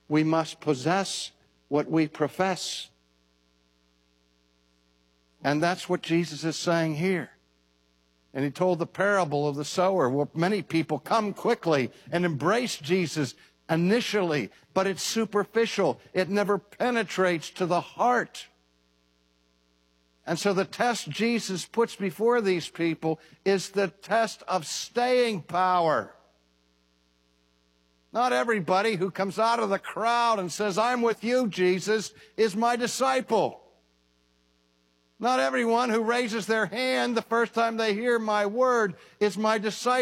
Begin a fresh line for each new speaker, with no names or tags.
We must possess what we profess. And that's what Jesus is saying here. And he told the parable of the sower, where many people come quickly and embrace Jesus initially, but it's superficial. It never penetrates to the heart. And so the test Jesus puts before these people is the test of staying power. Not everybody who comes out of the crowd and says, "I'm with you, Jesus," is my disciple. Not everyone who raises their hand the first time they hear my word is my disciple.